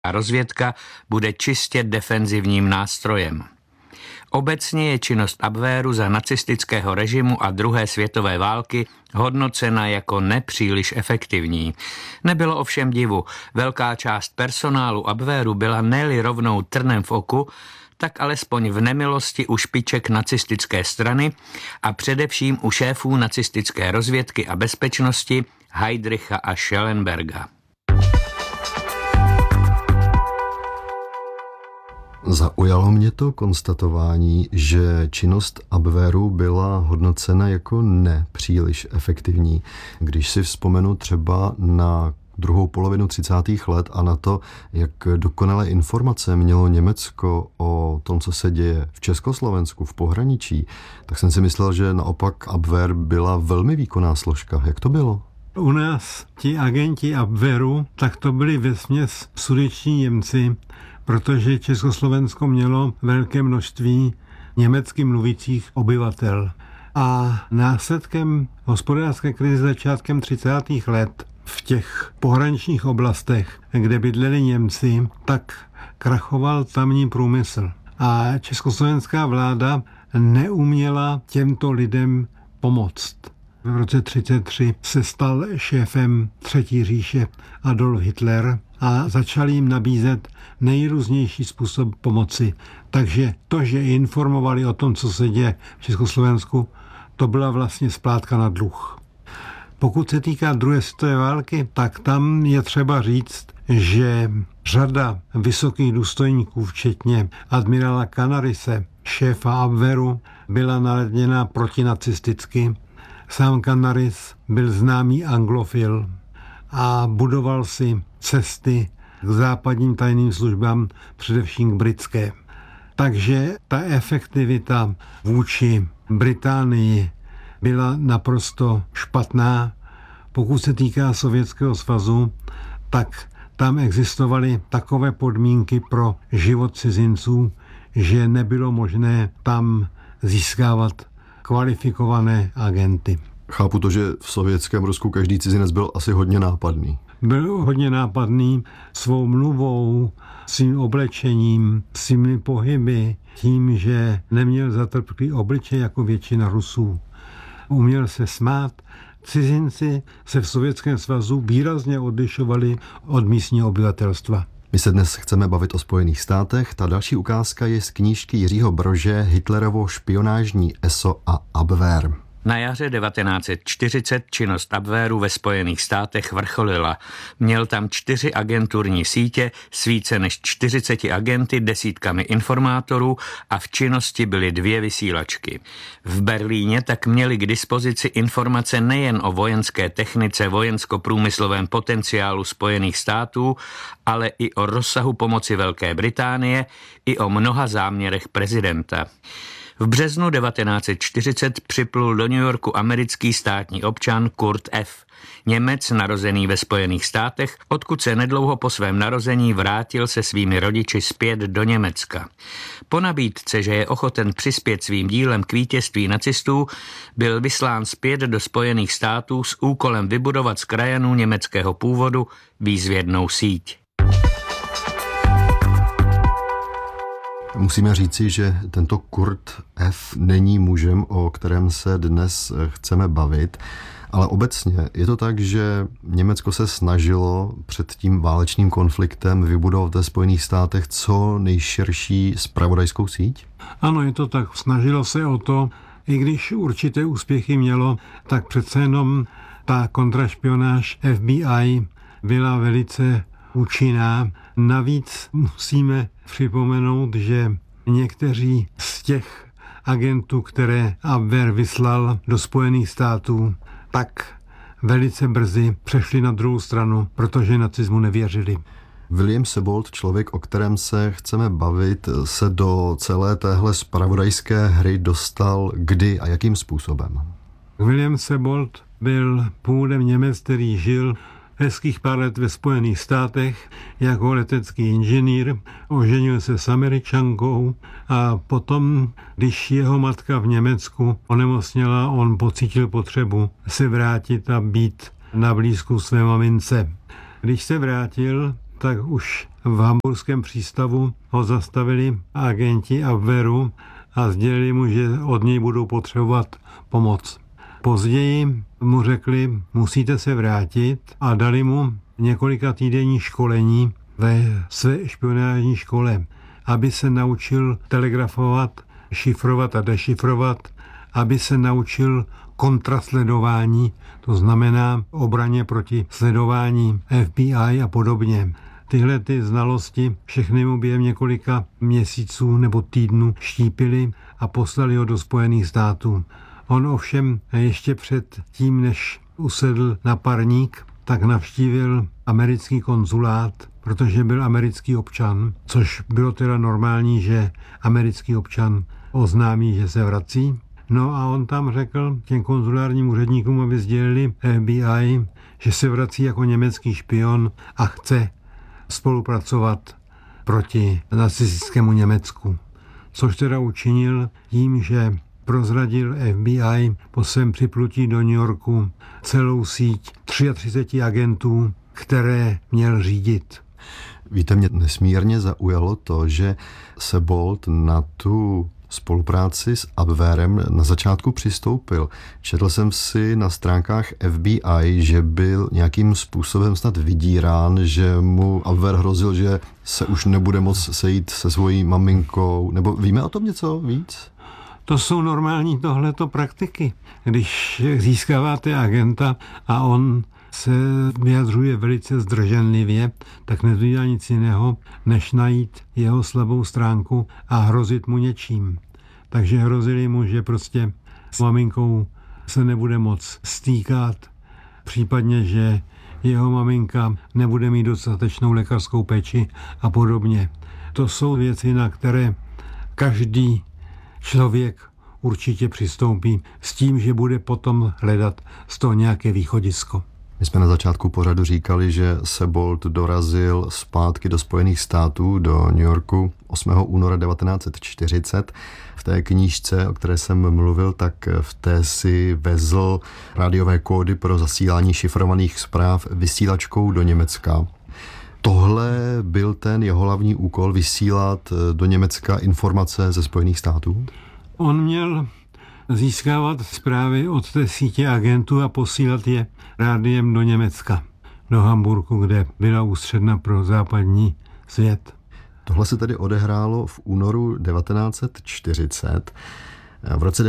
a rozvědka bude čistě defenzivním nástrojem. Obecně je činnost Abwehru za nacistického režimu a druhé světové války hodnocena jako nepříliš efektivní. Nebylo ovšem divu, velká část personálu Abwehru byla ne-li rovnou trnem v oku, tak alespoň v nemilosti u špiček nacistické strany a především u šéfů nacistické rozvědky a bezpečnosti Heydricha a Schellenberga. Zaujalo mě to konstatování, že činnost Abwehru byla hodnocena jako nepříliš efektivní. Když si vzpomenu třeba na druhou polovinu 30. let a na to, jak dokonalé informace mělo Německo o tom, co se děje v Československu, v pohraničí, tak jsem si myslel, že naopak Abwehr byla velmi výkonná složka. Jak to bylo? U nás ti agenti Abwehru, tak to byli vesměs sudetští Němci, protože Československo mělo velké množství německy mluvících obyvatel. A následkem hospodářské krize začátkem 30. let v těch pohraničních oblastech, kde bydleli Němci, tak krachoval tamní průmysl. A československá vláda neuměla těmto lidem pomoct. V roce 1933 se stal šéfem Třetí říše Adolf Hitler a začal jim nabízet nejrůznější způsob pomoci. Takže to, že informovali o tom, co se děje v Československu, to byla vlastně splátka na dluh. Pokud se týká druhé světové války, tak tam je třeba říct, že řada vysokých důstojníků, včetně admirála Canarise, šéfa Abwehru, byla naladěna protinacisticky. Sám Canaris byl známý anglofil a budoval si cesty k západním tajným službám, především k britské. Takže ta efektivita vůči Británii byla naprosto špatná. Pokud se týká Sovětského svazu, tak tam existovaly takové podmínky pro život cizinců, že nebylo možné tam získávat kvalifikované agenty. Chápu to, že v sovětském Rusku každý cizinec byl asi hodně nápadný. Byl hodně nápadný svou mluvou, svým oblečením, svými pohyby, tím, že neměl zatrpklý obličej jako většina Rusů. Uměl se smát. Cizinci se v Sovětském svazu výrazně odlišovali od místního obyvatelstva. My se dnes chceme bavit o Spojených státech. Ta další ukázka je z knížky Jiřího Brože Hitlerovo špionážní ESO a Abwehr. Na jaře 1940 činnost Abwehru ve Spojených státech vrcholila. Měl tam 4 agenturní sítě s více než 40 agenty, desítkami informátorů a v činnosti byly 2 vysílačky. V Berlíně tak měli k dispozici informace nejen o vojenské technice, vojensko-průmyslovém potenciálu Spojených států, ale i o rozsahu pomoci Velké Británie, i o mnoha záměrech prezidenta. V březnu 1940 připlul do New Yorku americký státní občan Kurt F., Němec narozený ve Spojených státech, odkud se nedlouho po svém narození vrátil se svými rodiči zpět do Německa. Po nabídce, že je ochoten přispět svým dílem k vítězství nacistů, byl vyslán zpět do Spojených států s úkolem vybudovat z krajanů německého původu výzvědnou síť. Musíme říci, že tento Kurt F. není mužem, o kterém se dnes chceme bavit, ale obecně je to tak, že Německo se snažilo před tím válečným konfliktem vybudovat ve Spojených státech co nejširší zpravodajskou síť? Ano, je to tak. Snažilo se o to, i když určité úspěchy mělo, tak přece jenom ta kontrašpionáž FBI byla velice účinná. Navíc musíme připomenout, že někteří z těch agentů, které Abwehr vyslal do Spojených států, tak velice brzy přešli na druhou stranu, protože nacismu nevěřili. William Sebold, člověk, o kterém se chceme bavit, se do celé téhle zpravodajské hry dostal kdy a jakým způsobem? William Sebold byl původem Němec, který žil hezkých pár let ve Spojených státech jako letecký inženýr, oženil se s Američankou a potom, když jeho matka v Německu onemocněla, on pocítil potřebu se vrátit a být na blízku své mamince. Když se vrátil, tak už v hamburském přístavu ho zastavili agenti Abwehru a sdělili mu, že od něj budou potřebovat pomoc. Později mu řekli, musíte se vrátit, a dali mu několika týdenní školení ve své špionážní škole, aby se naučil telegrafovat, šifrovat a dešifrovat, aby se naučil kontrasledování, to znamená obraně proti sledování FBI a podobně. Tyhle ty znalosti všechny mu během několika měsíců nebo týdnů štípili a poslali ho do Spojených států. On ovšem ještě před tím, než usedl na parník, tak navštívil americký konzulát, protože byl americký občan, což bylo teda normální, že americký občan oznámí, že se vrací. No a on tam řekl těm konzulárním úředníkům, aby sdělili FBI, že se vrací jako německý špion a chce spolupracovat proti nacistickému Německu. Což teda učinil tím, že prozradil FBI po svém připlutí do New Yorku celou síť 33 agentů, které měl řídit. Víte, mě nesmírně zaujalo to, že Sebold na tu spolupráci s Abwehrem na začátku přistoupil. Četl jsem si na stránkách FBI, že byl nějakým způsobem snad vydírán, že mu Abwehr hrozil, že se už nebude moc sejít se svojí maminkou. Nebo víme o tom něco víc? To jsou normální tohleto praktiky. Když získáváte agenta a on se vyjadřuje velice zdrženlivě, tak nezbývá nic jiného, než najít jeho slabou stránku a hrozit mu něčím. Takže hrozili mu, že prostě s maminkou se nebude moc stýkat, případně, že jeho maminka nebude mít dostatečnou lékařskou péči a podobně. To jsou věci, na které každý člověk určitě přistoupí s tím, že bude potom hledat z toho nějaké východisko. My jsme na začátku pořadu říkali, že Sebold dorazil zpátky do Spojených států, do New Yorku 8. února 1940. V té knížce, o které jsem mluvil, tak v té si vezl rádiové kódy pro zasílání šifrovaných zpráv vysílačkou do Německa. Tohle byl ten jeho hlavní úkol, vysílat do Německa informace ze Spojených států? On měl získávat zprávy od té sítě agentů a posílat je rádiem do Německa, do Hamburku, kde byla ústředna pro západní svět. Tohle se tedy odehrálo v únoru 1940. V roce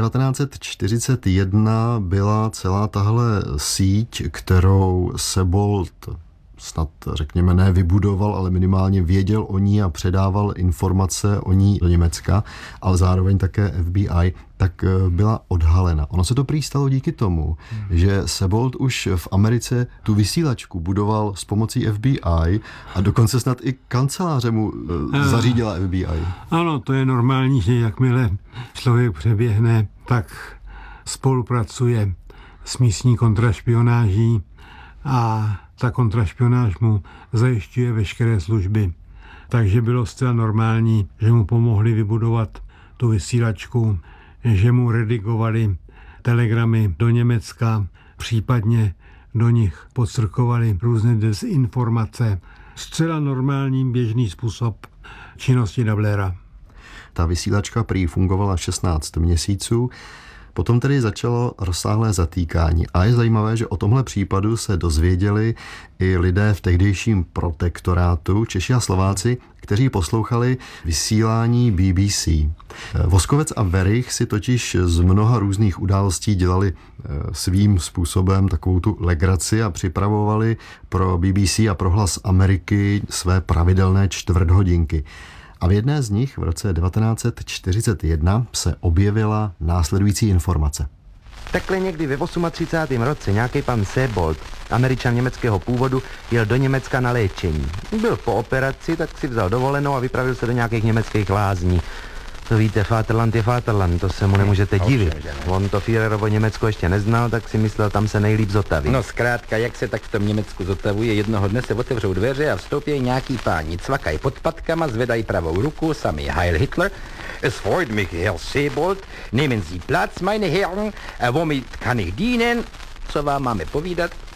1941 byla celá tahle síť, kterou Sebold snad řekněme ne vybudoval, ale minimálně věděl o ní a předával informace o ní do Německa, ale zároveň také FBI, tak byla odhalena. Ono se to prý stalo díky tomu, že Sebold už v Americe tu vysílačku budoval s pomocí FBI a dokonce snad i kanceláře mu zařídila FBI. Ano, to je normální, že jakmile člověk přeběhne, tak spolupracuje s místní kontrašpionáží a ta kontrašpionáž mu zajišťuje veškeré služby. Takže bylo zcela normální, že mu pomohli vybudovat tu vysílačku, že mu redigovali telegramy do Německa, případně do nich podstrkovali různé dezinformace. Zcela normální běžný způsob činnosti Dablera. Ta vysílačka prý fungovala 16 měsíců. Potom tedy začalo rozsáhlé zatýkání a je zajímavé, že o tomhle případu se dozvěděli i lidé v tehdejším protektorátu, Češi a Slováci, kteří poslouchali vysílání BBC. Voskovec a Werich si totiž z mnoha různých událostí dělali svým způsobem takovou tu legraci a připravovali pro BBC a pro Hlas Ameriky své pravidelné čtvrthodinky. A v jedné z nich v roce 1941 se objevila následující informace. Takhle někdy ve 38. roce nějaký pan Sebold, Američan německého původu, jel do Německa na léčení. Byl po operaci, tak si vzal dovolenou a vypravil se do nějakých německých lázní. To víte, Vaterland je Vaterland, to se mu nemůžete divit. On to Führerovo Německo ještě neznal, tak si myslel, tam se nejlíp zotaví. No zkrátka, jak se tak v tom Německu zotavuje, jednoho dne se otevřou dveře a vstoupí nějaký páni, cvakají pod patkama, zvedají pravou ruku, sami Heil Hitler. Es freut mich, Herr Sebold, nehmen Sie Platz, meine Herren, womit kann ich dienen? Co vám máme povídat?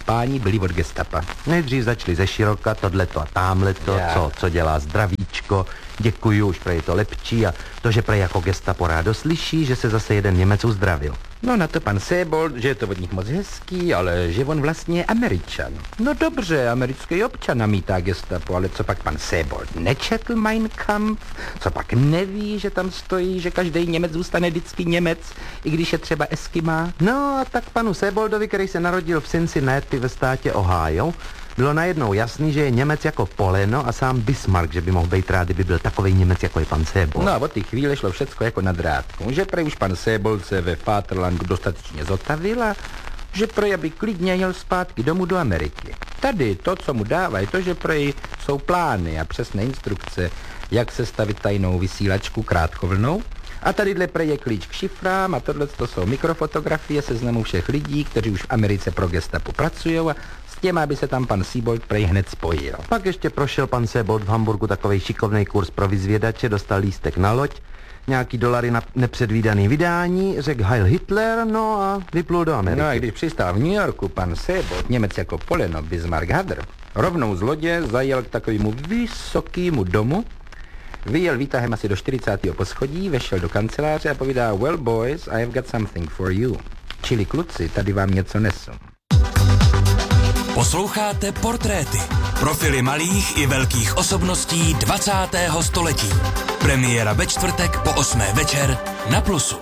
páni byli od gestapa. Nejdřív začali ze široka, tohleto a támhleto, co dělá zdravíčko, děkuju, už prej to lepší a to, že prej jako gestapo rádo slyší, že se zase jeden Němec uzdravil. No na to pan Sebold, že je to od nich moc hezký, ale že on vlastně je Američan. No dobře, americký občan namítá gestapo, ale co pak pan Sebold nečetl Mein Kampf? Co pak neví, že tam stojí, že každý Němec zůstane vždycky Němec, i když je třeba Eskimá? No a tak panu Seboldovi, který se narodil v Cincinnati ve státě Ohio, bylo najednou jasný, že je Němec jako poleno a sám Bismarck, že by mohl být rád, kdyby byl takovej Němec, jako je pan Sebold. No a od té chvíle šlo všecko jako na drátku. Že prej už pan Sebold se ve Vaterlandu dostatečně zotavil a že prej aby klidně jel zpátky domů do Ameriky. Tady to, co mu dávají, to, že prej jsou plány a přesné instrukce, jak sestavit tajnou vysílačku krátkovlnou. A tadyhle prej je klíč k šifrám a tohle to jsou mikrofotografie seznamu všech lidí, kteří už v Americe pro gestapo pracují a s těma, aby se tam pan Sebold prej hned spojil. Pak ještě prošel pan Sebold v Hamburgu takovej šikovnej kurz pro vyzvědače, dostal lístek na loď, nějaký dolary na nepředvídaný vydání, řekl Heil Hitler, no a vyplul do Ameriky. No a když přistál v New Yorku pan Sebold, Němec jako poleno, Bismarck hadr, rovnou z lodě zajel k takovému vysokému domu, vyjel výtahem asi do 40. poschodí, vešel do kanceláře a povídá: Well boys, I have got something for you. Čili kluci, tady vám něco nesu. Posloucháte Portréty. Profily malých i velkých osobností 20. století. Premiéra ve čtvrtek po 8. večer na Plusu.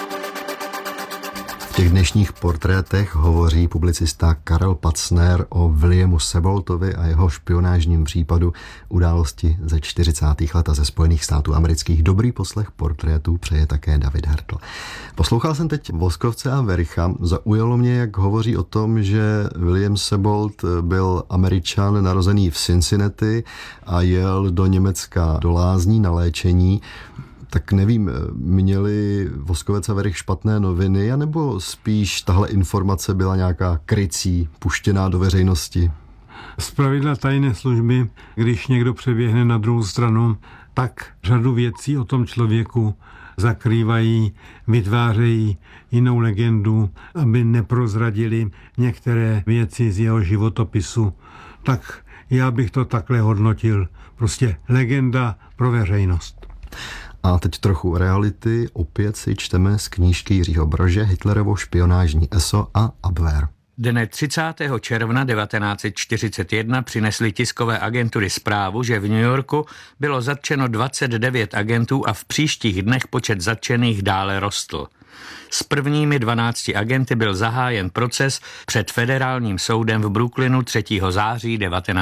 V těch dnešních portrétech hovoří publicista Karel Pacner o Williamu Seboldovi a jeho špionážním případu události ze 40. let a ze Spojených států amerických. Dobrý poslech portrétů přeje také David Hertl. Poslouchal jsem teď Voskovce a Vericha. Zaujalo mě, jak hovoří o tom, že William Sebold byl Američan narozený v Cincinnati a jel do Německa do lázní na léčení. Tak nevím, měli Voskovec a Verich špatné noviny, anebo spíš tahle informace byla nějaká krycí, puštěná do veřejnosti? Zpravidla tajné služby, když někdo přeběhne na druhou stranu, tak řadu věcí o tom člověku zakrývají, vytvářejí jinou legendu, aby neprozradili některé věci z jeho životopisu. Tak já bych to takhle hodnotil. Prostě legenda pro veřejnost. A teď trochu reality. Opět si čteme z knížky Jiřího Brože Hitlerovo špionážní eso a Abwehr. Dne 30. června 1941 přinesly tiskové agentury zprávu, že v New Yorku bylo zatčeno 29 agentů a v příštích dnech počet zatčených dále rostl. S prvními 12 agenty byl zahájen proces před federálním soudem v Brooklynu 3. září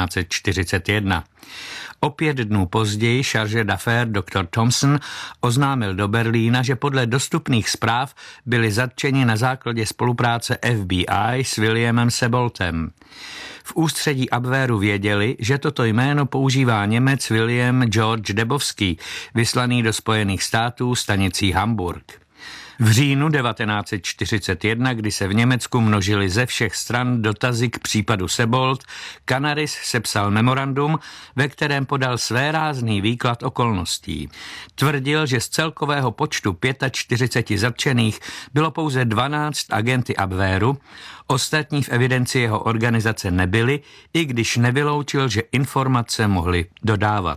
1941. O 5 dnů později chargé d'affaires dr. Thompson oznámil do Berlína, že podle dostupných zpráv byli zatčeni na základě spolupráce FBI s Williamem Seboldem. V ústředí Abwehru věděli, že toto jméno používá Němec William George Debowski, vyslaný do Spojených států stanicí Hamburg. V říjnu 1941, kdy se v Německu množily ze všech stran dotazy k případu Sebold, Canaris sepsal memorandum, ve kterém podal svérázný výklad okolností. Tvrdil, že z celkového počtu 45 zatčených bylo pouze 12 agenty Abwehru, ostatní v evidenci jeho organizace nebyli, i když nevyloučil, že informace mohli dodávat.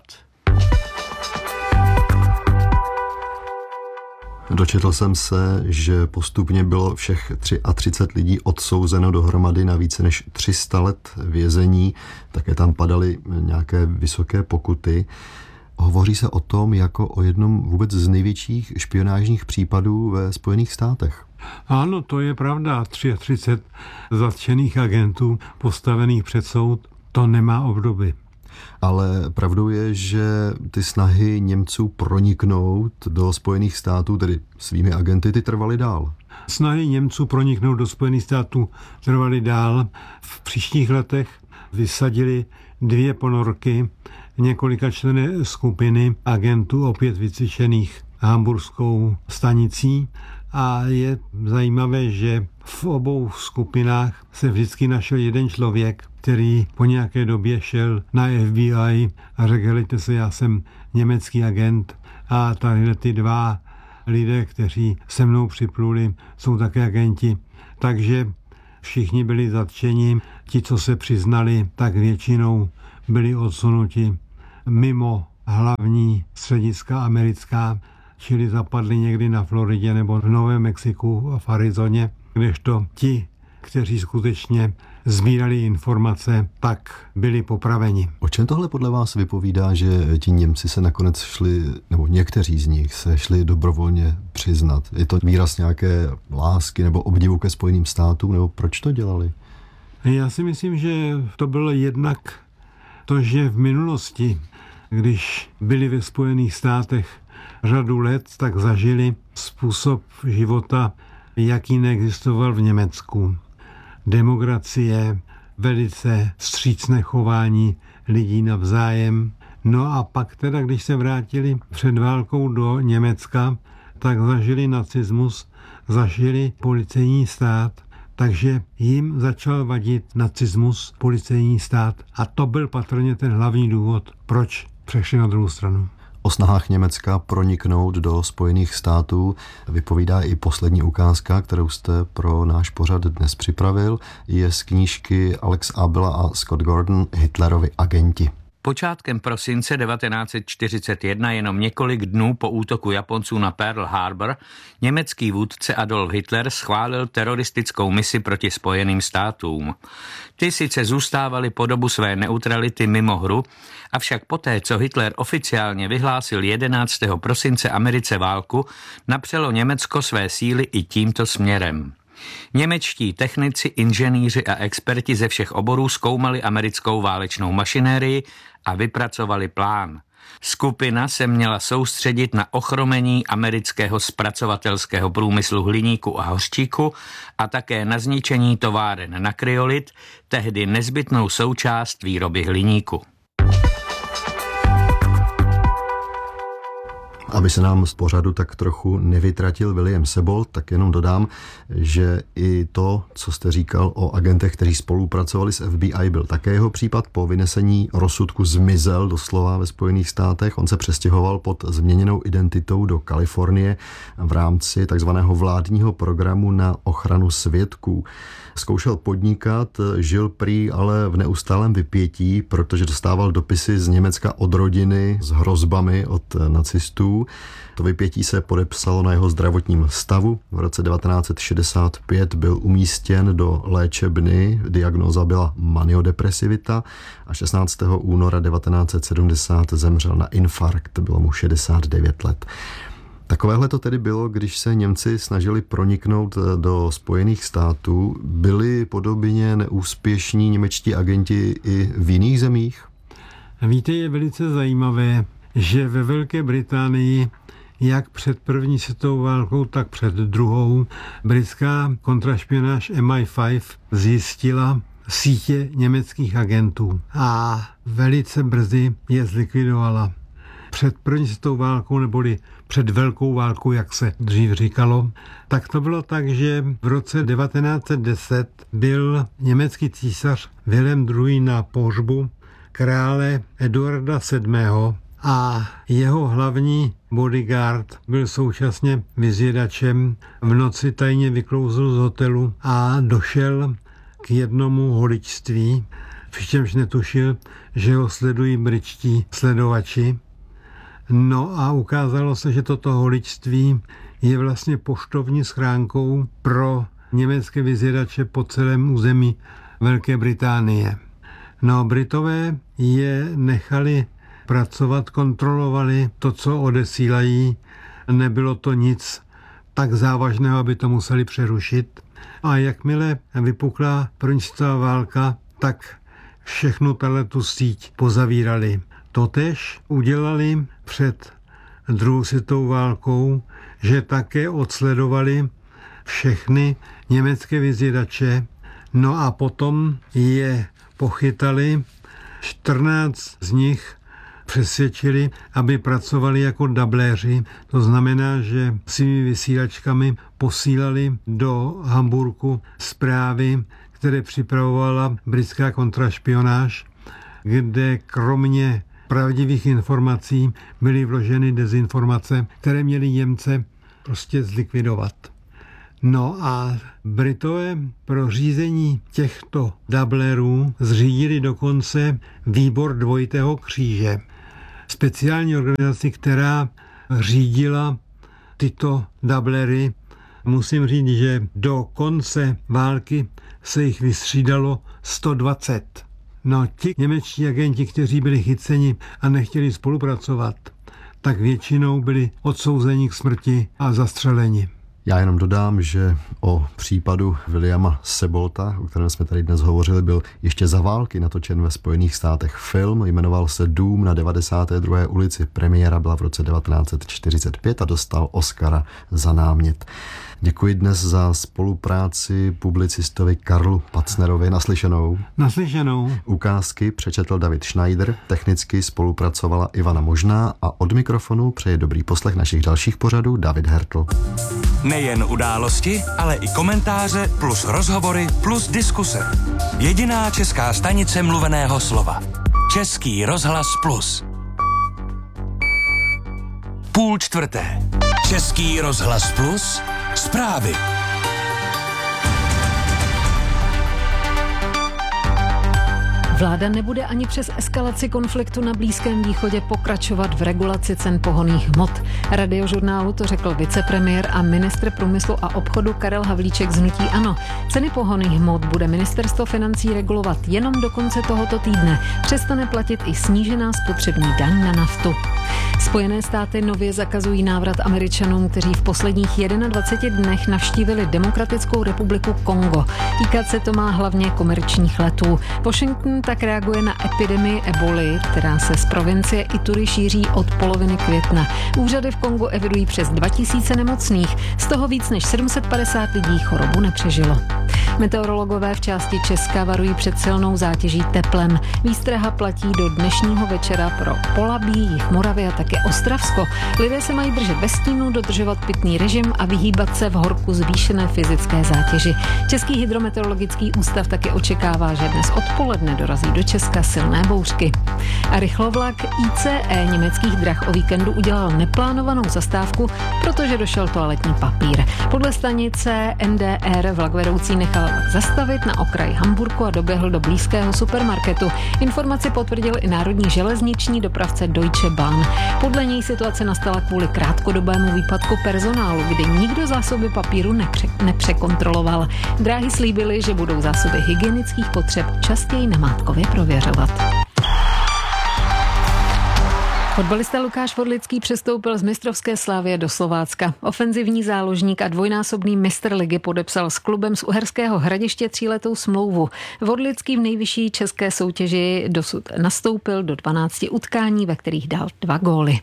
Dočetl jsem se, že postupně bylo všech 33 lidí odsouzeno dohromady na více než 300 let vězení. Také tam padaly nějaké vysoké pokuty. Hovoří se o tom jako o jednom vůbec z největších špionážních případů ve Spojených státech. Ano, to je pravda. 33 zatčených agentů postavených před soud, to nemá obdoby. Ale pravdou je, že ty snahy Němců proniknout do Spojených států, tedy svými agenty, ty trvaly dál. Snahy Němců proniknout do Spojených států trvaly dál. V příštích letech vysadili 2 ponorky několika členů skupiny agentů opět vycvičených hamburskou stanicí. A je zajímavé, že v obou skupinách se vždycky našel jeden člověk, který po nějaké době šel na FBI a řekl: helejte se, já jsem německý agent a tady ty 2 lidé, kteří se mnou připluli, jsou také agenti. Takže všichni byli zatčeni. Ti, co se přiznali, tak většinou byli odsunuti mimo hlavní střediska americká, čili zapadli někdy na Floridě nebo v Novém Mexiku a v Arizoně, kdežto ti, kteří skutečně sbírali informace, tak byli popraveni. O čem tohle podle vás vypovídá, že ti Němci se nakonec šli, nebo někteří z nich se šli dobrovolně přiznat? Je to výraz nějaké lásky nebo obdivu ke Spojeným státům, nebo proč to dělali? Já si myslím, že to bylo jednak to, že v minulosti, když byli ve Spojených státech řadu let, tak zažili způsob života, jaký neexistoval v Německu. Demokracie, velice vstřícné chování lidí navzájem. No a pak teda, když se vrátili před válkou do Německa, tak zažili nacismus, zažili policejní stát, takže jim začal vadit nacismus, policejní stát a to byl patrně ten hlavní důvod, proč přešli na druhou stranu. O snahách Německa proniknout do Spojených států vypovídá i poslední ukázka, kterou jste pro náš pořad dnes připravil. Je z knížky Alex Abela a Scott Gordon Hitlerovi agenti. Počátkem prosince 1941, jenom několik dnů po útoku Japonců na Pearl Harbor, německý vůdce Adolf Hitler schválil teroristickou misi proti Spojeným státům. Ty sice zůstávaly po dobu své neutrality mimo hru, avšak poté, co Hitler oficiálně vyhlásil 11. prosince Americe válku, napřelo Německo své síly i tímto směrem. Němečtí technici, inženýři a experti ze všech oborů zkoumali americkou válečnou mašinérii a vypracovali plán. Skupina se měla soustředit na ochromení amerického zpracovatelského průmyslu hliníku a hořčíku a také na zničení továren na kryolit, tehdy nezbytnou součást výroby hliníku. Aby se nám z pořadu tak trochu nevytratil William Sebold, tak jenom dodám, že i to, co jste říkal o agentech, kteří spolupracovali s FBI, byl také jeho případ. Po vynesení rozsudku zmizel doslova ve Spojených státech. On se přestěhoval pod změněnou identitou do Kalifornie v rámci takzvaného vládního programu na ochranu svědků. Zkoušel podnikat, žil prý ale v neustálém vypětí, protože dostával dopisy z Německa od rodiny s hrozbami od nacistů. To vypětí se podepsalo na jeho zdravotním stavu. V roce 1965 byl umístěn do léčebny, diagnóza byla maniodepresivita a 16. února 1970 zemřel na infarkt, bylo mu 69 let. Takovéhle to tedy bylo, když se Němci snažili proniknout do Spojených států. Byli podobně neúspěšní němečtí agenti i v jiných zemích? Víte, je velice zajímavé, že ve Velké Británii, jak před první světovou válkou, tak před druhou, britská kontrašpionáž MI5 zjistila sítě německých agentů a velice brzy je zlikvidovala. Před první světovou válkou, neboli před velkou válkou, jak se dřív říkalo, tak to bylo tak, že v roce 1910 byl německý císař Wilhelm II. Na pohřbu krále Eduarda VII. A jeho hlavní bodyguard byl současně vyzvědačem. V noci tajně vyklouzl z hotelu a došel k jednomu holičství, přičemž netušil, že ho sledují britští sledovači. No a ukázalo se, že toto holičství je vlastně poštovní schránkou pro německé vyzvědače po celém území Velké Británie. No, Britové je nechali pracovat, kontrolovali to, co odesílají. Nebylo to nic tak závažného, aby to museli přerušit. A jakmile vypukla první světová válka, tak všechnu tu síť pozavírali. Totéž udělali před druhou světovou válkou, že také odsledovali všechny německé vyzvědače, no a potom je pochytali, 14 z nich přesvědčili, aby pracovali jako dabléři. To znamená, že svými vysílačkami posílali do Hamburku zprávy, které připravovala britská kontrašpionáž, kde kromě pravdivých informací byly vloženy dezinformace, které měly Němce prostě zlikvidovat. No a Britové pro řízení těchto dablerů zřídili dokonce výbor dvojitého kříže. Speciální organizaci, která řídila tyto dablery. Musím říct, že do konce války se jich vystřídalo 120. No ti němečtí agenti, kteří byli chyceni a nechtěli spolupracovat, tak většinou byli odsouzeni k smrti a zastřeleni. Já jenom dodám, že o případu Williama Sebolta, o kterém jsme tady dnes hovořili, byl ještě za války natočen ve Spojených státech film, jmenoval se Dům na 92. ulici. Premiéra byla v roce 1945 a dostal Oscara za námět. Děkuji dnes za spolupráci publicistovi Karlu Pacnerovi. Naslyšenou. Naslyšenou. Ukázky přečetl David Schneider, technicky spolupracovala Ivana Možná a od mikrofonu přeje dobrý poslech našich dalších pořadů David Hertl. Nejen události, ale i komentáře plus rozhovory plus diskuse. Jediná česká stanice mluveného slova. Český rozhlas plus. 3:30. Český rozhlas plus. Zprávy. Vláda nebude ani přes eskalaci konfliktu na Blízkém východě pokračovat v regulaci cen pohonných hmot. Radiožurnálu to řekl vicepremiér a ministr průmyslu a obchodu Karel Havlíček z hnutí ANO. Ceny pohonných hmot bude ministerstvo financí regulovat jenom do konce tohoto týdne. Přestane platit i snížená spotřební daň na naftu. Spojené státy nově zakazují návrat Američanům, kteří v posledních 21 dnech navštívili Demokratickou republiku Kongo. Týkat se to má hlavně komerčních letů. Washington tak reaguje na epidemii eboly, která se z provincie Ituri šíří od poloviny května. Úřady v Kongu evidují přes 2000 nemocných, z toho víc než 750 lidí chorobu nepřežilo. Meteorologové v části Česka varují před silnou zátěží teplem. Výstraha platí do dnešního večera pro Polabí, Jih Moravy a také Ostravsko. Lidé se mají držet ve stínu, dodržovat pitný režim a vyhýbat se v horku zvýšené fyzické zátěži. Český hydrometeorologický ústav taky očekává, že dnes odpoledne dorazí do Česka silné bouřky. A rychlovlak ICE německých drah o víkendu udělal neplánovanou zastávku, protože došel toaletní papír. Podle stanice NDR vlak vedoucí nechal vlak zastavit na okraji Hamburku a doběhl do blízkého supermarketu. Informaci potvrdil i národní železniční dopravce Deutsche Bahn. Podle něj situace nastala kvůli krátkodobému výpadku personálu, kdy nikdo zásoby papíru nepřekontroloval. Dráhy slíbily, že budou zásoby hygienických potřeb častěji namátkově prověřovat. Fotbalista Lukáš Vodlický přestoupil z mistrovské Slavie do Slovácka. Ofenzivní záložník a dvojnásobný mistr ligy podepsal s klubem z Uherského Hradiště 3letou smlouvu. Vodlický v nejvyšší české soutěži dosud nastoupil do 12 utkání, ve kterých dal 2 góly.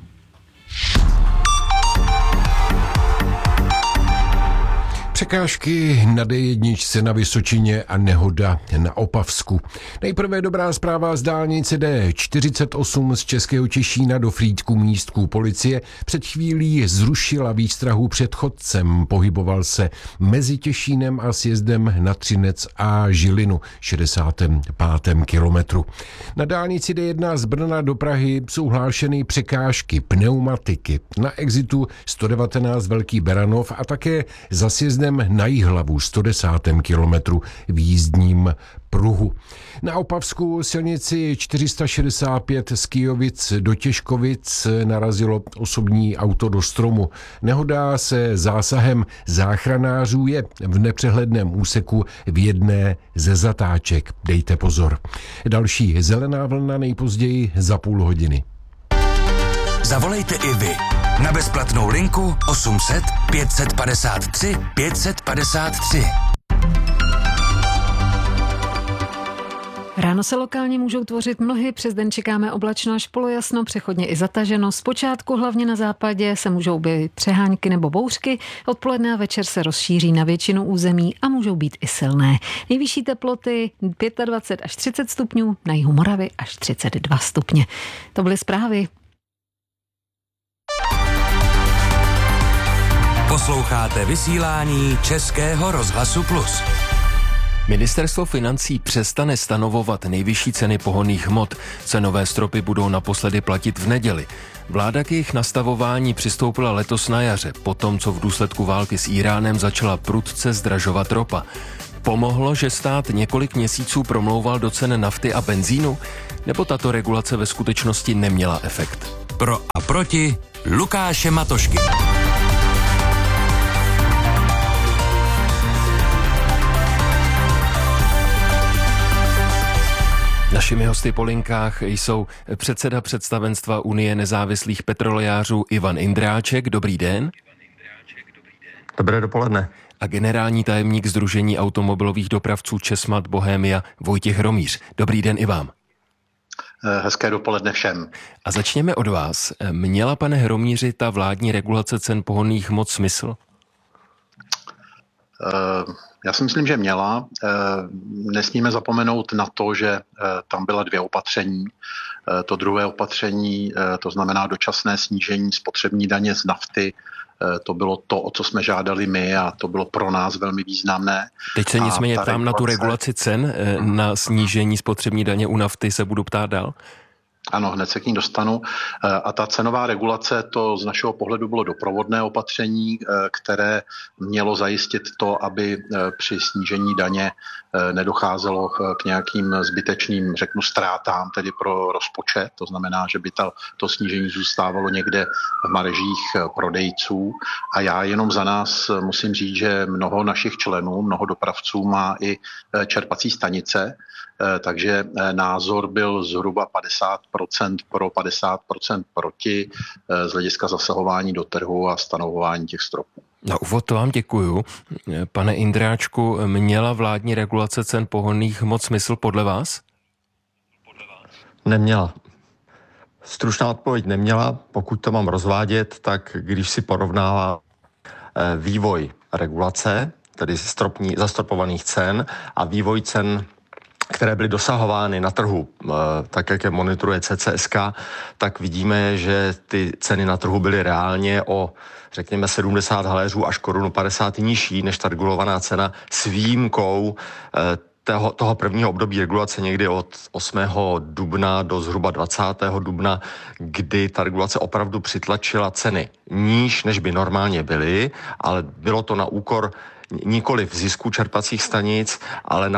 Překážky na D1 na Vysočině a nehoda na Opavsku. Nejprve dobrá zpráva z dálnice D48 z Českého Těšína do Frýdku Místků. Policie před chvílí zrušila výstrahu před chodcem. Pohyboval se mezi Těšínem a sjezdem na Třinec a Žilinu 65. kilometru. Na dálnici D1 z Brna do Prahy jsou hlášeny překážky pneumatiky. Na exitu 119 Velký Beranov a také za sjezdem na Jihlavu 110. kilometru v jízdním pruhu. Na Opavsku silnici 465 z Kyjovic do Těškovic narazilo osobní auto do stromu. Nehoda se zásahem záchranářů je v nepřehledném úseku v jedné ze zatáček. Dejte pozor. Další zelená vlna nejpozději za půl hodiny. Zavolejte i vy na bezplatnou linku 800 553 553. Ráno se lokálně můžou tvořit mlhy, přes den čekáme oblačno až polojasno, přechodně i zataženo. Zpočátku hlavně na západě se můžou být přehánky nebo bouřky, odpoledne a večer se rozšíří na většinu území a můžou být i silné. Nejvyšší teploty 25 až 30 stupňů, na jihu Moravy až 32 stupně. To byly zprávy. Posloucháte vysílání Českého rozhlasu Plus. Ministerstvo financí přestane stanovovat nejvyšší ceny pohonných hmot. Cenové stropy budou naposledy platit v neděli. Vláda k jejich nastavování přistoupila letos na jaře, potom co v důsledku války s Íránem začala prudce zdražovat ropa. Pomohlo, že stát několik měsíců promlouval do cen nafty a benzínu? Nebo tato regulace ve skutečnosti neměla efekt? Pro a proti Lukáše Matošky. Našimi hosty po linkách jsou předseda představenstva Unie nezávislých petrolejářů Ivan Indráček. Dobrý den. Dobré dopoledne. A generální tajemník Sdružení automobilových dopravců Česmad Bohemia Vojtěch Hromýř. Dobrý den i vám. Hezké dopoledne všem. A začněme od vás. Měla, pane Hromýři, ta vládní regulace cen pohonných hmot smysl? Já si myslím, že měla. Nesmíme zapomenout na to, že tam byla 2 opatření. To druhé opatření, to znamená dočasné snížení spotřební daně z nafty, to bylo to, o co jsme žádali my a to bylo pro nás velmi významné. Teď se nicméně ptám na tu regulaci cen, na snížení spotřební daně u nafty se budu ptát dál. Ano, hned se k ní dostanu. A ta cenová regulace, to z našeho pohledu bylo doprovodné opatření, které mělo zajistit to, aby při snížení daně nedocházelo k nějakým zbytečným, řeknu, ztrátám, tedy pro rozpočet. To znamená, že by to snížení zůstávalo někde v maržích prodejců. A já jenom za nás musím říct, že mnoho našich členů, mnoho dopravců má i čerpací stanice, takže názor byl zhruba 50% pro, 50% proti z hlediska zasahování do trhu a stanovování těch stropů. Na úvod to vám děkuju. Pane Indráčku, měla vládní regulace cen pohonných hmot smysl podle vás? Neměla. Stručná odpověď neměla. Pokud to mám rozvádět, tak když si porovnává vývoj regulace, tedy zastropovaných cen a vývoj cen, které byly dosahovány na trhu, tak jak je monitoruje CCSK, tak vidíme, že ty ceny na trhu byly reálně o, řekněme, 70 haléřů až korunu 50 nižší než ta regulovaná cena s výjimkou toho prvního období regulace někdy od 8. dubna do zhruba 20. dubna, kdy ta regulace opravdu přitlačila ceny níž, než by normálně byly, ale bylo to na úkor nikoli v zisku čerpacích stanic, ale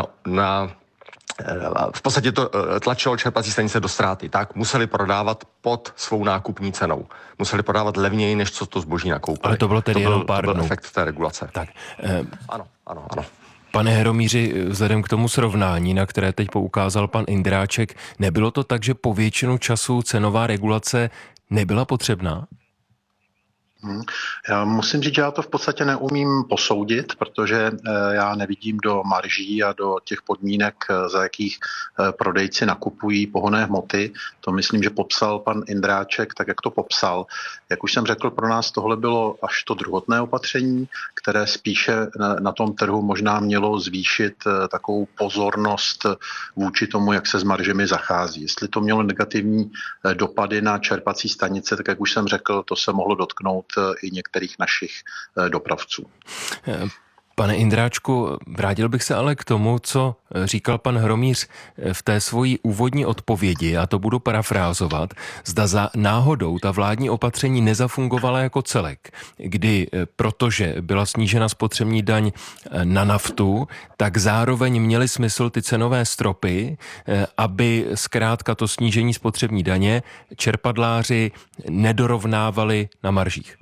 v podstatě to tlačilo čerpací stanice do ztráty. Tak museli prodávat pod svou nákupní cenou. Museli prodávat levněji, než co to zboží nakoupili. Ale to bylo tedy jenom pár dnů. To byl efekt té regulace. Tak. Ano. Pane Hromýři, vzhledem k tomu srovnání, na které teď poukázal pan Indráček, nebylo to tak, že po většinu času cenová regulace nebyla potřebná? Já musím říct, že já to v podstatě neumím posoudit, protože já nevidím do marží a do těch podmínek, za jakých prodejci nakupují pohonné hmoty. To myslím, že popsal pan Indráček tak, jak to popsal. Jak už jsem řekl, pro nás tohle bylo až to druhotné opatření, které spíše na tom trhu možná mělo zvýšit takovou pozornost vůči tomu, jak se s maržemi zachází. Jestli to mělo negativní dopady na čerpací stanice, tak jak už jsem řekl, to se mohlo dotknout i některých našich dopravců. Pane Indráčku, vrátil bych se ale k tomu, co říkal pan Hromýř v té svojí úvodní odpovědi, a to budu parafrázovat, zda za náhodou ta vládní opatření nezafungovala jako celek, kdy, protože byla snížena spotřební daň na naftu, tak zároveň měly smysl ty cenové stropy, aby zkrátka to snížení spotřební daně čerpadláři nedorovnávali na maržích.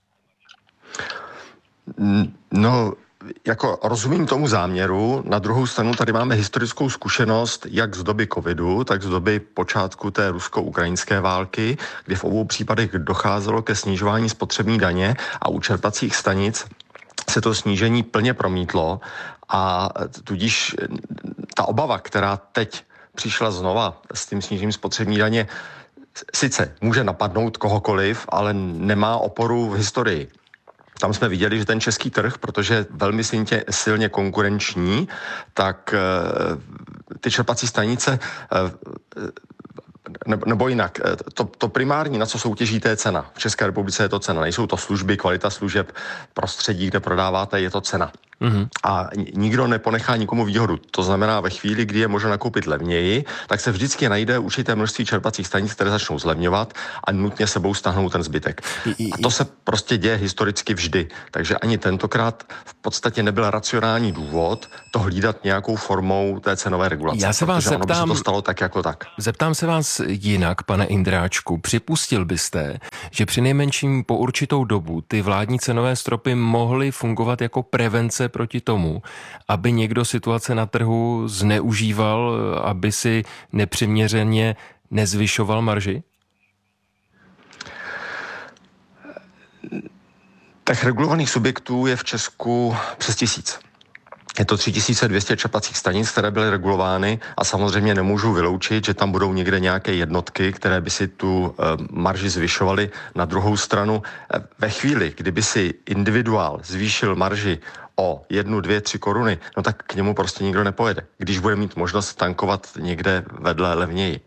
No, jako rozumím tomu záměru, na druhou stranu tady máme historickou zkušenost jak z doby covidu, tak z doby počátku té rusko-ukrajinské války, kdy v obou případech docházelo ke snižování spotřební daně a u čerpacích stanic se to snížení plně promítlo a tudíž ta obava, která teď přišla znova s tím snížením spotřební daně, sice může napadnout kohokoliv, ale nemá oporu v historii. Tam jsme viděli, že ten český trh, protože je velmi silně konkurenční, tak ty čerpací stanice nebo jinak, to primární, na co soutěží, to je cena. V České republice je to cena, nejsou to služby, kvalita služeb, prostředí, kde prodáváte, je to cena. A nikdo neponechá nikomu výhodu. To znamená, ve chvíli, kdy je možno nakoupit levněji, tak se vždycky najde určité množství čerpacích stanic, které začnou zlevňovat a nutně sebou stáhnou ten zbytek. A to se prostě děje historicky vždy. Takže ani tentokrát v podstatě nebyl racionální důvod to hlídat nějakou formou té cenové regulace. Já se vás zeptám, to stalo tak jako tak. Zeptám se vás jinak, pane Indráčku. Připustil byste, že přinejmenším po určitou dobu ty vládní cenové stropy mohly fungovat jako prevence proti tomu, aby někdo situace na trhu zneužíval, aby si nepřiměřeně nezvyšoval marži? Těch regulovaných subjektů je v Česku přes 1000. Je to 3200 čerpacích stanic, které byly regulovány a samozřejmě nemůžu vyloučit, že tam budou někde nějaké jednotky, které by si tu marži zvyšovaly. Na druhou stranu, ve chvíli, kdyby si individuál zvýšil marži o 1, 2, 3 koruny, no tak k němu prostě nikdo nepojede, když bude mít možnost tankovat někde vedle levněji.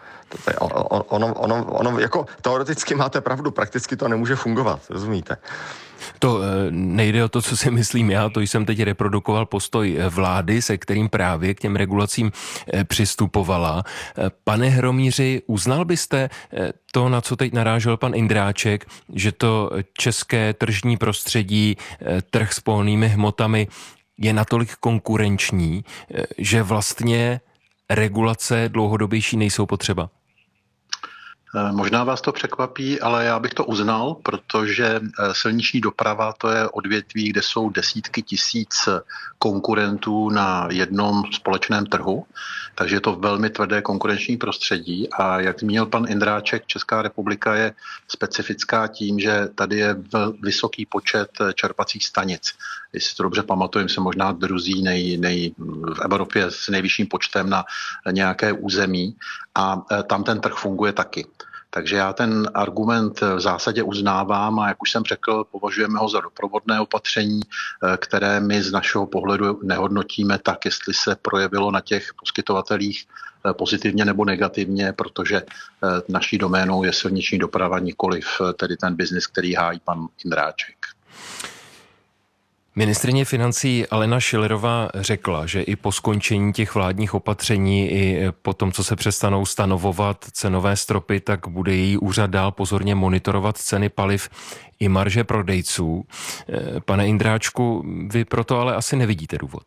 Ono jako teoreticky máte pravdu, prakticky to nemůže fungovat, rozumíte? To nejde o to, co si myslím já, to jsem teď reprodukoval postoj vlády, se kterým právě k těm regulacím přistupovala. Pane Hromíři, uznal byste to, na co teď narážel pan Indráček, že to české tržní prostředí, trh s pohonnými hmotami je natolik konkurenční, že vlastně regulace dlouhodobější nejsou potřeba? Možná vás to překvapí, ale já bych to uznal, protože silniční doprava to je odvětví, kde jsou desítky tisíc konkurentů na jednom společném trhu, takže je to velmi tvrdé konkurenční prostředí a jak zmínil pan Indráček, Česká republika je specifická tím, že tady je vysoký počet čerpacích stanic. Jestli to dobře pamatuju, se možná druzí v Evropě s nejvyšším počtem na nějaké území a tam ten trh funguje taky. Takže já ten argument v zásadě uznávám a jak už jsem řekl, považujeme ho za doprovodné opatření, které my z našeho pohledu nehodnotíme tak, jestli se projevilo na těch poskytovatelích pozitivně nebo negativně, protože naší doménou je silniční doprava, nikoliv tedy ten biznis, který hájí pan Indráček. Ministryně financí Alena Schillerová řekla, že i po skončení těch vládních opatření, i po tom, co se přestanou stanovovat cenové stropy, tak bude její úřad dál pozorně monitorovat ceny paliv i marže prodejců. Pane Indráčku, vy proto ale asi nevidíte důvod.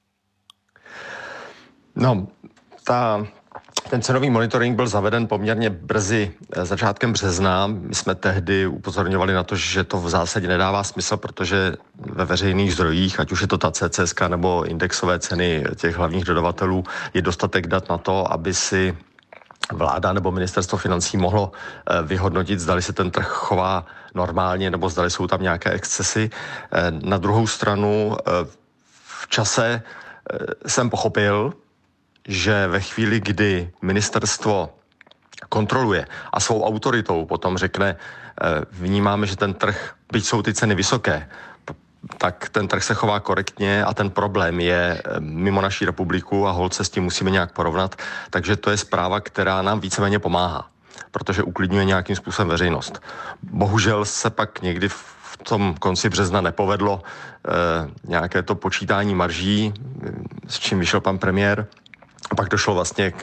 No, ten cenový monitoring byl zaveden poměrně brzy začátkem března. My jsme tehdy upozorňovali na to, že to v zásadě nedává smysl, protože ve veřejných zdrojích, ať už je to ta CCSK nebo indexové ceny těch hlavních dodavatelů, je dostatek dat na to, aby si vláda nebo ministerstvo financí mohlo vyhodnotit, zdali se ten trh chová normálně nebo zdali jsou tam nějaké excesy. Na druhou stranu v čase jsem pochopil, že ve chvíli, kdy ministerstvo kontroluje a svou autoritou potom řekne, vnímáme, že ten trh, byť jsou ty ceny vysoké, tak ten trh se chová korektně a ten problém je mimo naší republiku a holt se s tím musíme nějak porovnat. Takže to je zpráva, která nám víceméně pomáhá, protože uklidňuje nějakým způsobem veřejnost. Bohužel se pak někdy v tom konci března nepovedlo nějaké to počítání marží, s čím vyšel pan premiér. A pak došlo vlastně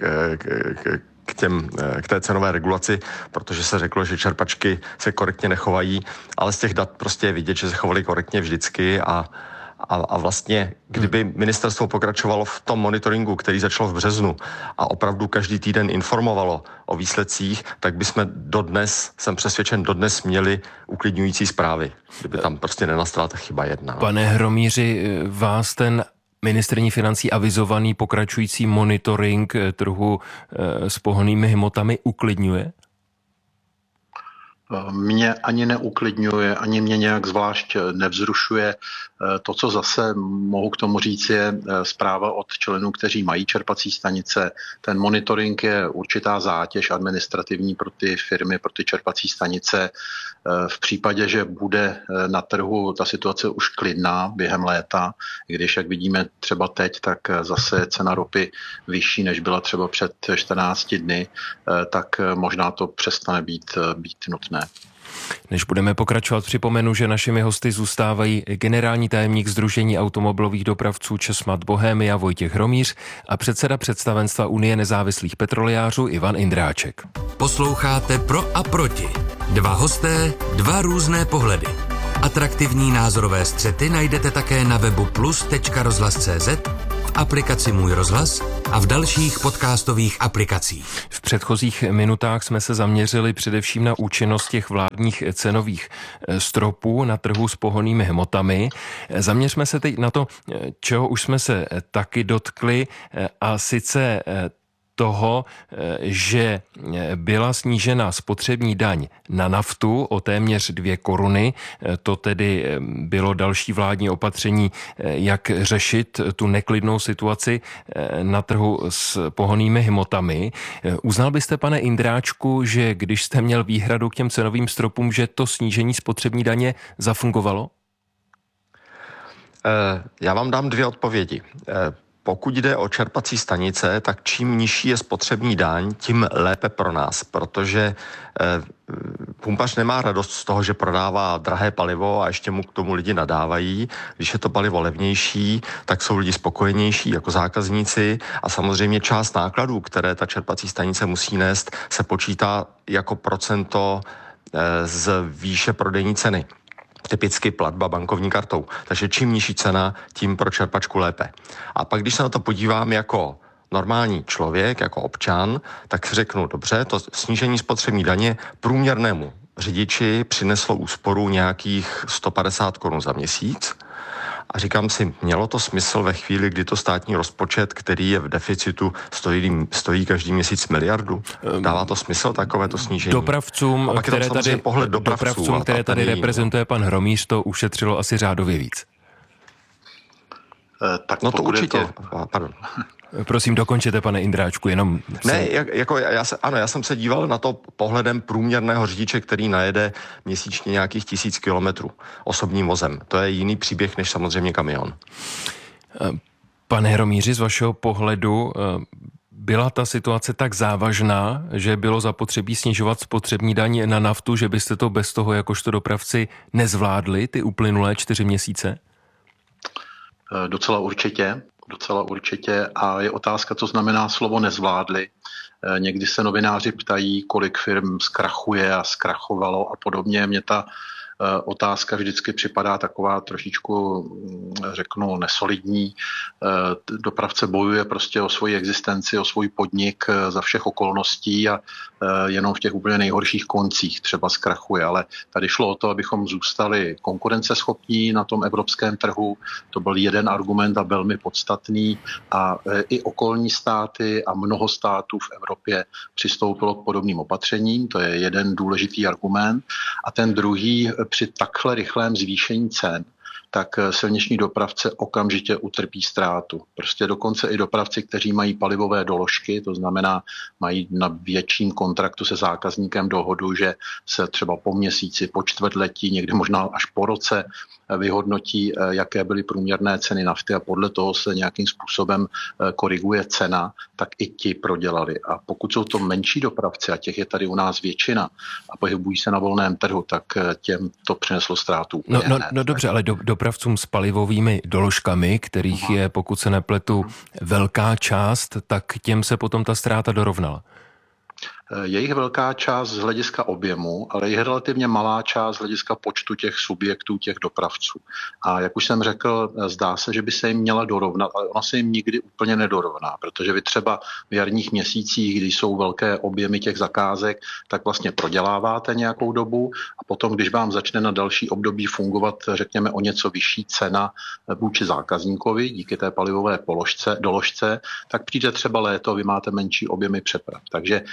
k té cenové regulaci, protože se řeklo, že čerpačky se korektně nechovají, ale z těch dat prostě je vidět, že se chovaly korektně vždycky a vlastně, kdyby ministerstvo pokračovalo v tom monitoringu, který začal v březnu a opravdu každý týden informovalo o výsledcích, tak bychom dodnes, jsem přesvědčen, dodnes měli uklidňující zprávy, kdyby tam prostě nenastala ta chyba jedna. No. Pane Hromíři, vás ten ministryní financí avizovaný pokračující monitoring trhu s pohonnými hmotami uklidňuje? Mě ani neuklidňuje, ani mě nějak zvlášť nevzrušuje. To, co zase mohu k tomu říct, je zpráva od členů, kteří mají čerpací stanice. Ten monitoring je určitá zátěž administrativní pro ty firmy, pro ty čerpací stanice. V případě, že bude na trhu ta situace už klidná během léta, když, jak vidíme třeba teď, tak zase je cena ropy vyšší, než byla třeba před 14 dny, tak možná to přestane být nutné. Než budeme pokračovat, připomenu, že našimi hosty zůstávají generální tajemník Sdružení automobilových dopravců Česmad Bohemia Vojtěch Hromýř a předseda představenstva Unie nezávislých petrolejářů Ivan Indráček. Posloucháte Pro a proti. Dva hosté, dva různé pohledy. Atraktivní názorové střety najdete také na webu plus.rozhlas.cz, v aplikaci Můj rozhlas a v dalších podcastových aplikacích. V předchozích minutách jsme se zaměřili především na účinnost těch vládních cenových stropů na trhu s pohonnými hmotami. Zaměřme se teď na to, čeho už jsme se taky dotkli, a sice toho, že byla snížena spotřební daň na naftu o téměř 2 koruny. To tedy bylo další vládní opatření, jak řešit tu neklidnou situaci na trhu s pohonnými hmotami. Uznal byste, pane Indráčku, že když jste měl výhradu k těm cenovým stropům, že to snížení spotřební daně zafungovalo? Já vám dám 2 odpovědi. Pokud jde o čerpací stanice, tak čím nižší je spotřební daň, tím lépe pro nás, protože pumpař nemá radost z toho, že prodává drahé palivo a ještě mu k tomu lidi nadávají. Když je to palivo levnější, tak jsou lidi spokojenější jako zákazníci a samozřejmě část nákladů, které ta čerpací stanice musí nést, se počítá jako procento z výše prodejní ceny. Typicky platba bankovní kartou. Takže čím nižší cena, tím pro čerpačku lépe. A pak, když se na to podívám jako normální člověk, jako občan, tak si řeknu, dobře, to snížení spotřební daně průměrnému řidiči přineslo úsporu nějakých 150 korun za měsíc. A říkám si, mělo to smysl ve chvíli, kdy to státní rozpočet, který je v deficitu, stojí každý měsíc miliardu? Dává to smysl takovéto snížení? Dopravcům, které tady reprezentuje pan Hromýř, to ušetřilo asi řádově víc. Tak no to určitě. Pardon. Prosím, dokončete, pane Indráčku, jenom... Ne, já jsem se díval na to pohledem průměrného řidiče, který najede měsíčně nějakých 1000 kilometrů osobním vozem. To je jiný příběh než samozřejmě kamion. Pane Hromýři, z vašeho pohledu byla ta situace tak závažná, že bylo zapotřebí snižovat spotřební daň na naftu, že byste to bez toho jakožto dopravci nezvládli ty uplynulé 4 měsíce? Docela určitě a je otázka, co znamená slovo nezvládli. Někdy se novináři ptají, kolik firm zkrachuje a zkrachovalo a podobně. Mně ta otázka vždycky připadá taková trošičku, řeknu, nesolidní. Dopravce bojuje prostě o svoji existenci, o svůj podnik za všech okolností a jenom v těch úplně nejhorších koncích třeba zkrachuje. Ale tady šlo o to, abychom zůstali konkurenceschopní na tom evropském trhu. To byl jeden argument a velmi podstatný. A i okolní státy a mnoho států v Evropě přistoupilo k podobným opatřením. To je jeden důležitý argument. A ten druhý, při takhle rychlém zvýšení cen, tak silniční dopravce okamžitě utrpí ztrátu. Prostě dokonce i dopravci, kteří mají palivové doložky, to znamená, mají na větším kontraktu se zákazníkem dohodu, že se třeba po měsíci, po čtvrtletí, někdy možná až po roce vyhodnotí, jaké byly průměrné ceny nafty a podle toho se nějakým způsobem koriguje cena, tak i ti prodělali. A pokud jsou to menší dopravci, a těch je tady u nás většina, a pohybují se na volném trhu, tak těm to přineslo ztrátu. No dobře, ale dopravcům s palivovými doložkami, kterých je, pokud se nepletu, velká část, tak těm se potom ta ztráta dorovnala. Je jich velká část z hlediska objemu, ale je relativně malá část z hlediska počtu těch subjektů, těch dopravců. A jak už jsem řekl, zdá se, že by se jim měla dorovnat, ale ona se jim nikdy úplně nedorovná, protože vy třeba v jarních měsících, kdy jsou velké objemy těch zakázek, tak vlastně proděláváte nějakou dobu a potom, když vám začne na další období fungovat, řekněme, o něco vyšší cena vůči zákazníkovi díky té palivové doložce, tak přijde třeba léto, vy máte menší objemy přeprav. Takže když to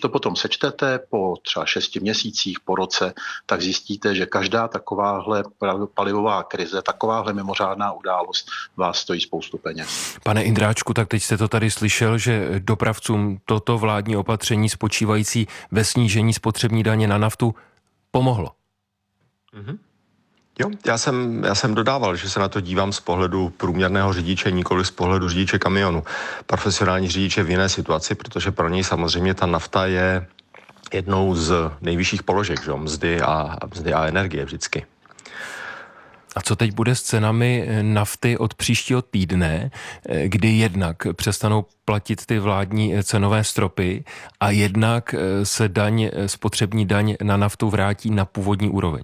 potom sečtete po třeba 6 měsících, po roce, tak zjistíte, že každá takováhle palivová krize, takováhle mimořádná událost vás stojí spoustu peněz. Pane Indráčku, tak teď jste to tady slyšel, že dopravcům toto vládní opatření spočívající ve snížení spotřební daně na naftu pomohlo. Mm-hmm. Jo, já jsem dodával, že se na to dívám z pohledu průměrného řidiče, nikoli z pohledu řidiče kamionu. Profesionální řidič je v jiné situaci, protože pro něj samozřejmě ta nafta je jednou z nejvyšších položek, že? Mzdy a energie vždycky. A co teď bude s cenami nafty od příštího týdne, kdy jednak přestanou platit ty vládní cenové stropy a jednak se spotřební daň na naftu vrátí na původní úroveň?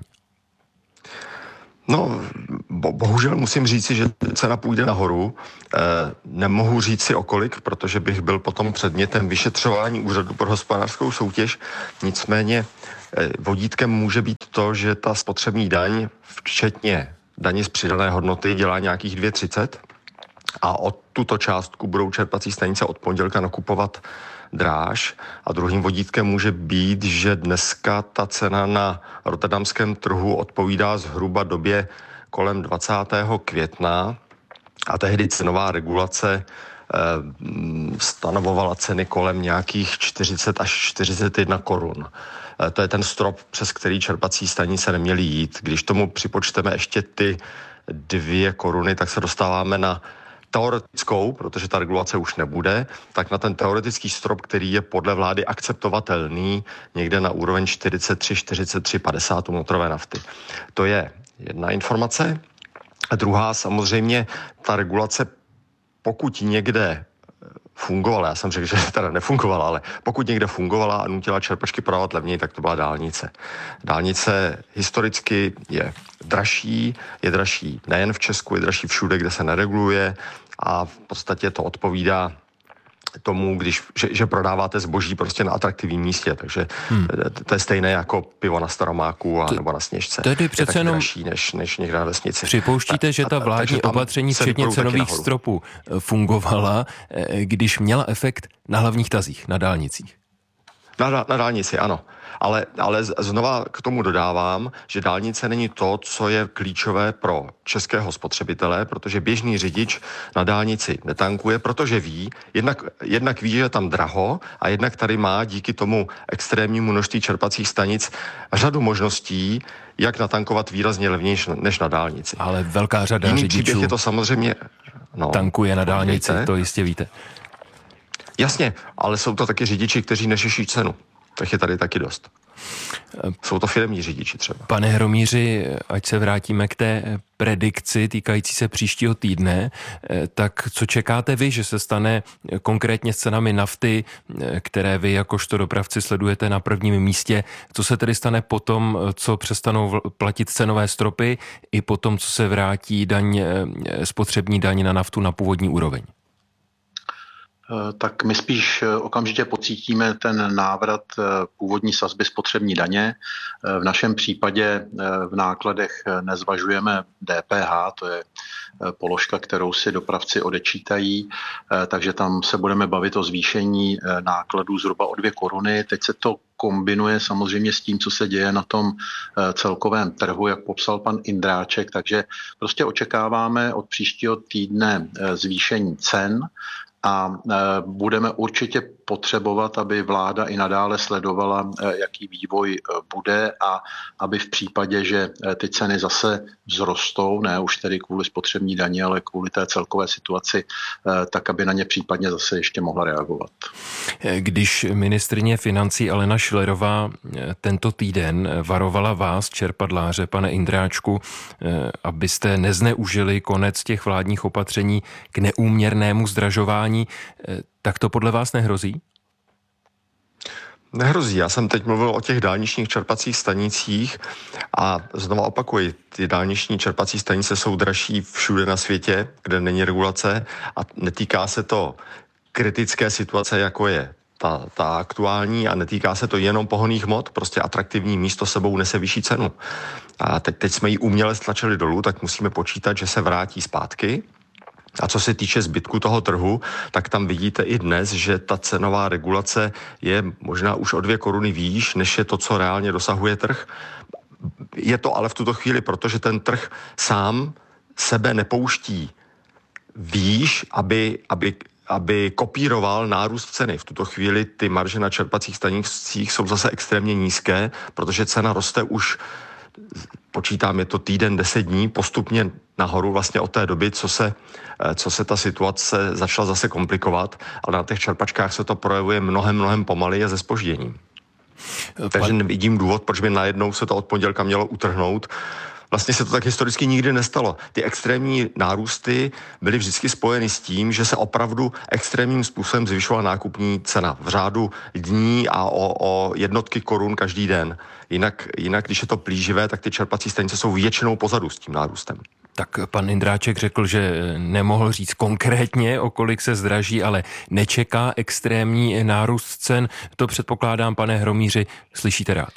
No, bohužel musím říci, že cena půjde nahoru. Nemohu říci o kolik, protože bych byl potom předmětem vyšetřování Úřadu pro hospodářskou soutěž. Nicméně vodítkem může být to, že ta spotřební daň, včetně daně z přidané hodnoty, dělá nějakých 2,30 a o tuto částku budou čerpací stanice od pondělka nakupovat dráž. A druhým vodítkem může být, že dneska ta cena na rotterdamském trhu odpovídá zhruba době kolem 20. května a tehdy cenová regulace stanovovala ceny kolem nějakých 40 až 41 korun. To je ten strop, přes který čerpací stanice neměly jít. Když tomu připočteme ještě ty 2 koruny, tak se dostáváme na teoretickou, protože ta regulace už nebude, tak na ten teoretický strop, který je podle vlády akceptovatelný někde na úroveň 43,50 motorové nafty. To je jedna informace. A druhá, samozřejmě, ta regulace, pokud někde fungovala, já jsem řekl, že teda nefungovala, ale pokud někde fungovala a nutila čerpačky prodávat levněji, tak to byla dálnice. Dálnice historicky je dražší nejen v Česku, je dražší všude, kde se nereguluje a v podstatě to odpovídá tomu, že prodáváte zboží prostě na atraktivním místě, takže to je stejné jako pivo na Staromáku nebo na Sněžce. Tedy přece jenom dražší než někde na vesnici. Připouštíte, že ta vládní opatření, včetně cenových stropů, fungovala, když měla efekt na hlavních tazích, na dálnicích? Na dálnici, ano. Ale znova k tomu dodávám, že dálnice není to, co je klíčové pro českého spotřebitele, protože běžný řidič na dálnici netankuje, protože ví, jednak ví, že je tam draho a jednak tady má díky tomu extrémnímu množství čerpacích stanic řadu možností, jak natankovat výrazně levněji než na dálnici. Ale velká řada řidičů je to samozřejmě, tankuje na dálnici, to jistě víte. Jasně, ale jsou to taky řidiči, kteří neřeší cenu. Tak je tady taky dost. Jsou to firemní řidiči třeba. Pane Hromýři, ať se vrátíme k té predikci týkající se příštího týdne, tak co čekáte vy, že se stane konkrétně s cenami nafty, které vy jakožto dopravci sledujete na prvním místě? Co se tedy stane potom, co přestanou platit cenové stropy i potom, co se vrátí spotřební daň na naftu na původní úroveň? Tak my spíš okamžitě pocítíme ten návrat původní sazby spotřební daně. V našem případě v nákladech nezvažujeme DPH, to je položka, kterou si dopravci odečítají, takže tam se budeme bavit o zvýšení nákladů zhruba o 2 koruny. Teď se to kombinuje samozřejmě s tím, co se děje na tom celkovém trhu, jak popsal pan Indráček, takže prostě očekáváme od příštího týdne zvýšení cen, a budeme určitě potřebovat, aby vláda i nadále sledovala, jaký vývoj bude a aby v případě, že ty ceny zase vzrostou, ne už tedy kvůli spotřební daně, ale kvůli té celkové situaci, tak aby na ně případně zase ještě mohla reagovat. Když ministryně financí Alena Schillerová tento týden varovala vás, čerpadláře, pane Indráčku, abyste nezneužili konec těch vládních opatření k neúměrnému zdražování, tak to podle vás nehrozí? Nehrozí. Já jsem teď mluvil o těch dálničních čerpacích stanicích a znovu opakuji, ty dálniční čerpací stanice jsou dražší všude na světě, kde není regulace a netýká se to kritické situace, jako je ta aktuální a netýká se to jenom pohonných hmot, prostě atraktivní místo sebou nese vyšší cenu. A teď jsme ji uměle stlačili dolů, tak musíme počítat, že se vrátí zpátky. A co se týče zbytku toho trhu, tak tam vidíte i dnes, že ta cenová regulace je možná už o 2 koruny výš, než je to, co reálně dosahuje trh. Je to ale v tuto chvíli, protože ten trh sám sebe nepouští výš, aby kopíroval nárůst ceny. V tuto chvíli ty marže na čerpacích stanicích jsou zase extrémně nízké, protože cena roste už, počítám, je to týden, 10 dní, postupně nahoru vlastně od té doby, co se ta situace začala zase komplikovat, ale na těch čerpačkách se to projevuje mnohem pomaleji a se zpožděním. Takže nevidím důvod, proč by najednou se to od pondělka mělo utrhnout. Vlastně se to tak historicky nikdy nestalo. Ty extrémní nárůsty byly vždycky spojeny s tím, že se opravdu extrémním způsobem zvyšovala nákupní cena v řádu dní a o jednotky korun každý den. Jinak, když je to plíživé, tak ty čerpací stanice jsou většinou pozadu s tím nárůstem. Tak pan Indráček řekl, že nemohl říct konkrétně, o kolik se zdraží, ale nečeká extrémní nárůst cen. To předpokládám, pane Hromýři, slyšíte rád?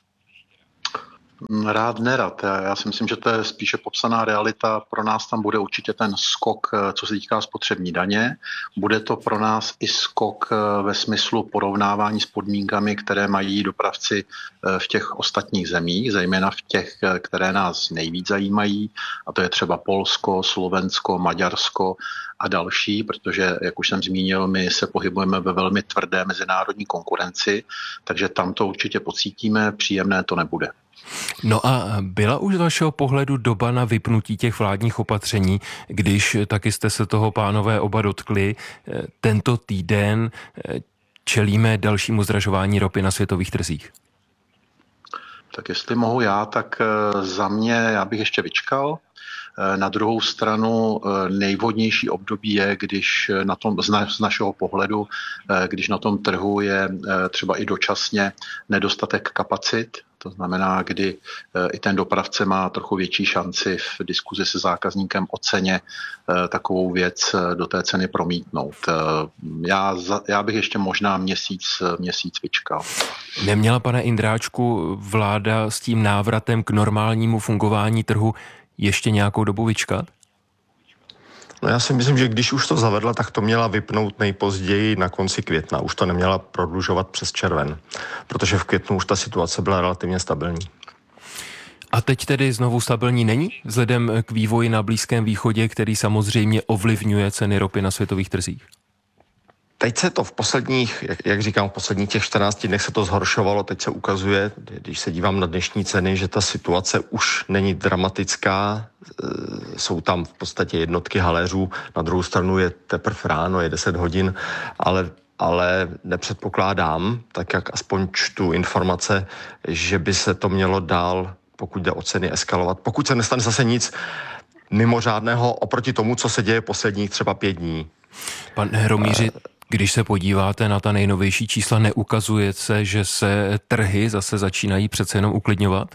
Rád, nerad. Já si myslím, že to je spíše popsaná realita. Pro nás tam bude určitě ten skok, co se týká spotřební daně. Bude to pro nás i skok ve smyslu porovnávání s podmínkami, které mají dopravci v těch ostatních zemích, zejména v těch, které nás nejvíc zajímají. A to je třeba Polsko, Slovensko, Maďarsko a další, protože, jak už jsem zmínil, my se pohybujeme ve velmi tvrdé mezinárodní konkurenci, takže tam to určitě pocítíme, příjemné to nebude. No a byla už z vašeho pohledu doba na vypnutí těch vládních opatření, když taky jste se toho, pánové, oba dotkli? Tento týden čelíme dalšímu zdražování ropy na světových trzích. Tak jestli mohu já, tak za mě já bych ještě vyčkal. Na druhou stranu nejvhodnější období je, když na tom, z našeho pohledu, když na tom trhu je třeba i dočasně nedostatek kapacit, to znamená, kdy i ten dopravce má trochu větší šanci v diskuzi se zákazníkem o ceně takovou věc do té ceny promítnout. Já bych ještě možná měsíc vyčkal. Neměla, pane Indráčku, vláda s tím návratem k normálnímu fungování trhu ještě nějakou dobu vyčkat? No já si myslím, že když už to zavedla, tak to měla vypnout nejpozději na konci května. Už to neměla prodlužovat přes červen, protože v květnu už ta situace byla relativně stabilní. A teď tedy znovu stabilní není? Vzhledem k vývoji na Blízkém východě, který samozřejmě ovlivňuje ceny ropy na světových trzích? Teď se to v posledních, jak říkám, v posledních těch 14 dnech se to zhoršovalo. Teď se ukazuje, když se dívám na dnešní ceny, že ta situace už není dramatická. Jsou tam v podstatě jednotky haléřů. Na druhou stranu je teprve ráno, je 10 hodin, ale nepředpokládám, tak jak aspoň čtu informace, že by se to mělo dál, pokud jde o ceny, eskalovat. Pokud se nestane zase nic mimořádného oproti tomu, co se děje posledních třeba 5 dní. Pane Hromýři, když se podíváte na ta nejnovější čísla, neukazuje se, že se trhy zase začínají přece jenom uklidňovat?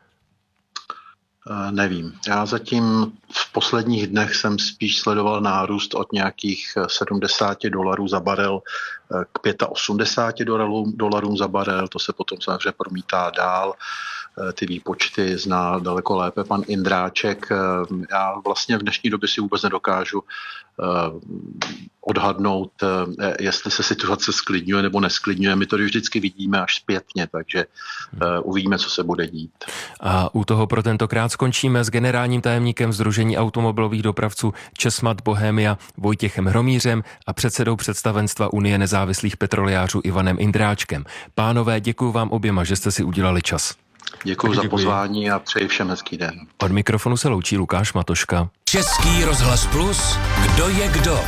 Nevím. Já zatím v posledních dnech jsem spíš sledoval nárůst od nějakých $70 za barel k $85 za barel. To se potom samozřejmě promítá dál. Ty výpočty zná daleko lépe pan Indráček. Já vlastně v dnešní době si vůbec nedokážu odhadnout, jestli se situace sklidňuje nebo nesklidňuje. My to vždycky vidíme až zpětně, takže uvidíme, co se bude dít. A u toho pro tentokrát skončíme s generálním tajemníkem Sdružení automobilových dopravců Česmad Bohemia Vojtěchem Hromýřem a předsedou představenstva Unie nezávislých petrolejářů Ivanem Indráčkem. Pánové, děkuji vám oběma, že jste si udělali čas. Děkuji za pozvání a přeji všem hezký den. Od mikrofonu se loučí Lukáš Matoška. Český rozhlas Plus, kdo je kdo?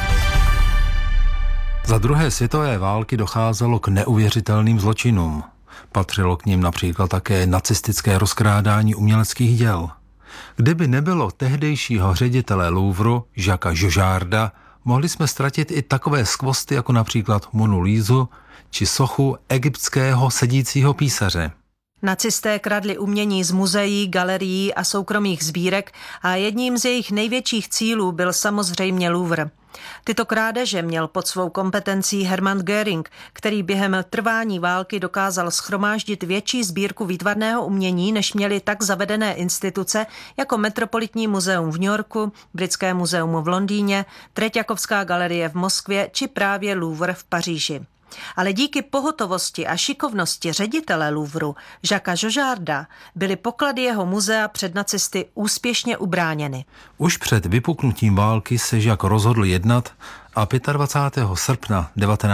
Za druhé světové války docházelo k neuvěřitelným zločinům. Patřilo k nim například také nacistické rozkrádání uměleckých děl. Kdyby nebylo tehdejšího ředitele Louvru, Jacquesa Jojarda, mohli jsme ztratit i takové skvosty jako například Monu Lísu či sochu egyptského sedícího písaře. Nacisté kradli umění z muzeí, galerií a soukromých sbírek a jedním z jejich největších cílů byl samozřejmě Louvre. Tyto krádeže měl pod svou kompetencí Hermann Göring, který během trvání války dokázal shromáždit větší sbírku výtvarného umění, než měly tak zavedené instituce jako Metropolitní muzeum v New Yorku, Britské muzeum v Londýně, Treťakovská galerie v Moskvě či právě Louvre v Paříži. Ale díky pohotovosti a šikovnosti ředitele Louvru, Jacquesa Jojarda, byly poklady jeho muzea před nacisty úspěšně ubráněny. Už před vypuknutím války se Jacques rozhodl jednat a 25. srpna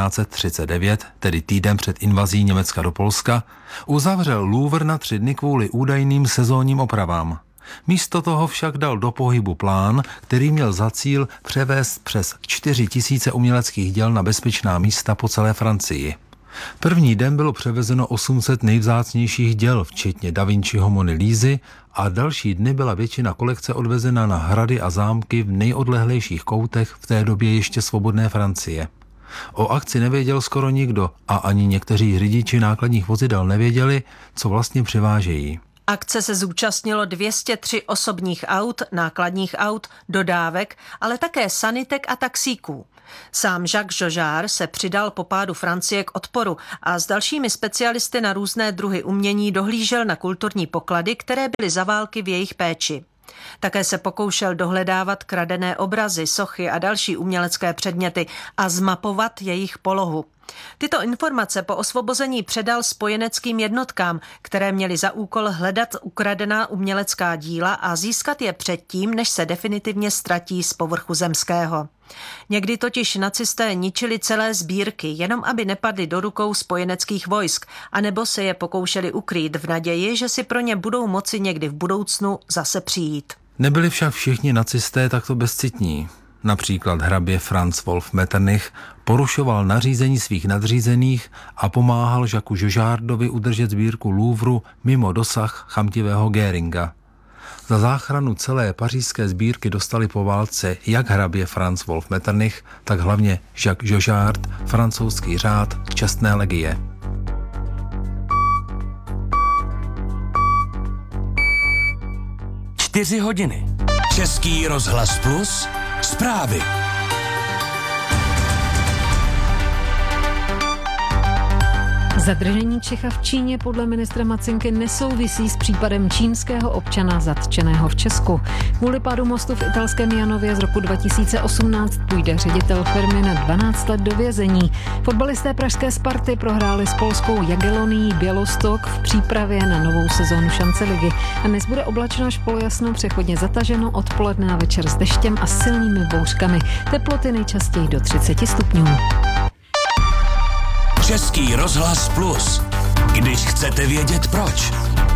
1939, tedy týden před invazí Německa do Polska, uzavřel Louvre na 3 dny kvůli údajným sezónním opravám. Místo toho však dal do pohybu plán, který měl za cíl převést přes 4 000 uměleckých děl na bezpečná místa po celé Francii. První den bylo převezeno 800 nejvzácnějších děl, včetně Da Vinciho Mony Lízy, a další dny byla většina kolekce odvezena na hrady a zámky v nejodlehlejších koutech v té době ještě svobodné Francie. O akci nevěděl skoro nikdo a ani někteří řidiči nákladních vozidel nevěděli, co vlastně přivážejí. Akce se zúčastnilo 203 osobních aut, nákladních aut, dodávek, ale také sanitek a taxíků. Sám Jacques Jojard se přidal po pádu Francie k odporu a s dalšími specialisty na různé druhy umění dohlížel na kulturní poklady, které byly za války v jejich péči. Také se pokoušel dohledávat kradené obrazy, sochy a další umělecké předměty a zmapovat jejich polohu. Tyto informace po osvobození předal spojeneckým jednotkám, které měly za úkol hledat ukradená umělecká díla a získat je předtím, než se definitivně ztratí z povrchu zemského. Někdy totiž nacisté ničili celé sbírky, jenom aby nepadly do rukou spojeneckých vojsk, anebo se je pokoušeli ukrýt v naději, že si pro ně budou moci někdy v budoucnu zase přijít. Nebyli však všichni nacisté takto bezcitní. Například hrabě Franz Wolf Metternich porušoval nařízení svých nadřízených a pomáhal Jacquesu Jojardovi udržet sbírku Louvru mimo dosah chamtivého Göringa. Za záchranu celé pařížské sbírky dostali po válce jak hrabě Franz Wolf Metternich, tak hlavně Jacques Jojard francouzský řád čestné legie. Čtyři hodiny. Český rozhlas Plus. Zprávy. Zadržení Čecha v Číně podle ministra Macinky nesouvisí s případem čínského občana zatčeného v Česku. Kvůli pádu mostu v italském Janově z roku 2018 půjde ředitel firmy na 12 let do vězení. Fotbalisté pražské Sparty prohráli s polskou Jagiellonií Bělostok v přípravě na novou sezónu šance ligy. A dnes bude oblačno až polojasno, přechodně zataženo, odpoledne a večer s deštěm a silnými bouřkami. Teploty nejčastěji do 30 stupňů. Český rozhlas Plus. Když chcete vědět proč.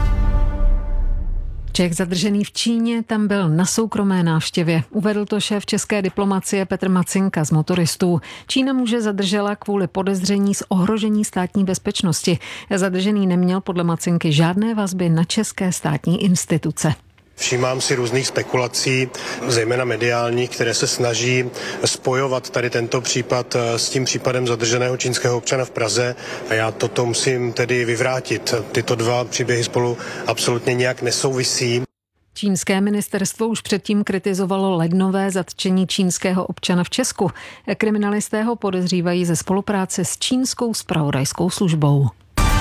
Čech zadržený v Číně tam byl na soukromé návštěvě. Uvedl to šéf české diplomacie Petr Macinka z Motoristů. Čína muže zadržela kvůli podezření z ohrožení státní bezpečnosti. Zadržený neměl podle Macinky žádné vazby na české státní instituce. Všímám si různých spekulací, zejména mediálních, které se snaží spojovat tady tento případ s tím případem zadrženého čínského občana v Praze a já toto musím tedy vyvrátit. Tyto dva příběhy spolu absolutně nějak nesouvisí. Čínské ministerstvo už předtím kritizovalo lednové zatčení čínského občana v Česku. Kriminalisté ho podezřívají ze spolupráce s čínskou zpravodajskou službou.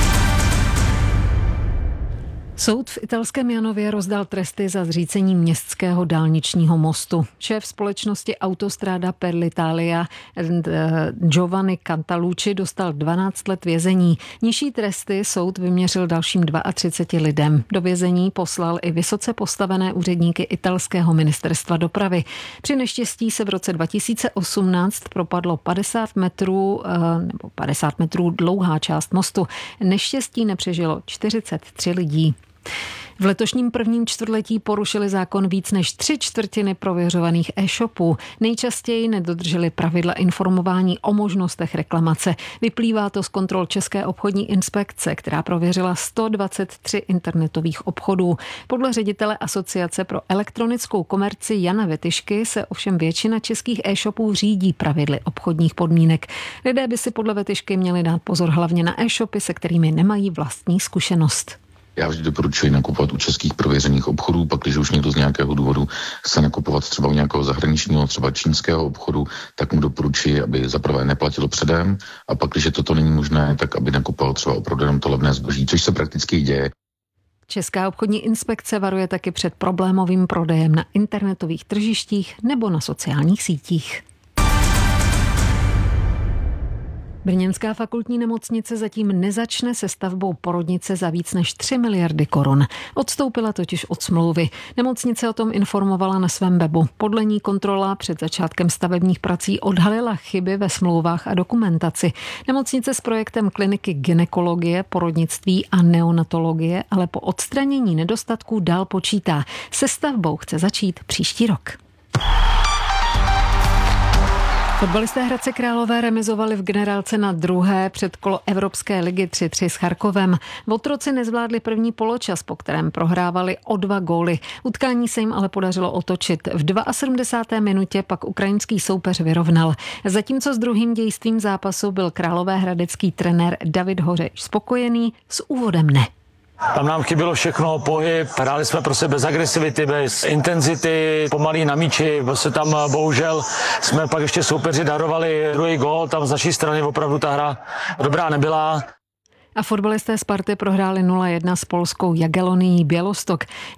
Soud v italském Janově rozdal tresty za zřícení městského dálničního mostu. Šéf společnosti Autostrada per l'Italia Giovanni Cantalucci dostal 12 let vězení. Nižší tresty soud vyměřil dalším 32 lidem. Do vězení poslal i vysoce postavené úředníky italského ministerstva dopravy. Při neštěstí se v roce 2018 propadlo 50 metrů dlouhá část mostu. Neštěstí nepřežilo 43 lidí. V letošním prvním čtvrtletí porušili zákon víc než 3/4 prověřovaných e-shopů. Nejčastěji nedodrželi pravidla informování o možnostech reklamace. Vyplývá to z kontrol České obchodní inspekce, která prověřila 123 internetových obchodů. Podle ředitele Asociace pro elektronickou komerci Jana Vetyšky se ovšem většina českých e-shopů řídí pravidly obchodních podmínek. Lidé by si podle Vetyšky měli dát pozor hlavně na e-shopy, se kterými nemají vlastní zkušenost. Já vždy doporučuji nakupovat u českých prověřených obchodů, pak když už někdo z nějakého důvodu chce nakupovat třeba u nějakého zahraničního, třeba čínského obchodu, tak mu doporučuji, aby zaprvé neplatilo předem a pak, když toto není možné, tak aby nakupoval třeba opravdu jenom to levné zboží, což se prakticky děje. Česká obchodní inspekce varuje taky před problémovým prodejem na internetových tržištích nebo na sociálních sítích. Brněnská fakultní nemocnice zatím nezačne se stavbou porodnice za víc než 3 miliardy korun. Odstoupila totiž od smlouvy. Nemocnice o tom informovala na svém webu. Podle ní kontrola před začátkem stavebních prací odhalila chyby ve smlouvách a dokumentaci. Nemocnice s projektem kliniky gynekologie, porodnictví a neonatologie ale po odstranění nedostatků dál počítá. Se stavbou chce začít příští rok. Fotbalisté Hradce Králové remizovali v generálce na druhé předkolo Evropské ligy 3-3 s Charkovem. Votroci nezvládli první poločas, po kterém prohrávali o 2 góly. Utkání se jim ale podařilo otočit. V 72. minutě pak ukrajinský soupeř vyrovnal. Zatímco s druhým dějstvím zápasu byl královéhradecký trenér David Hořeš spokojený, s úvodem ne. Tam nám chybělo všechno, pohyb, hráli jsme prostě bez agresivity, bez intenzity, pomalý na míči, prostě tam bohužel jsme pak ještě soupeři darovali druhý gól, tam z naší strany opravdu ta hra dobrá nebyla. A fotbalisté Sparty prohráli 0-1 s polskou Jagiellonií Bělostok.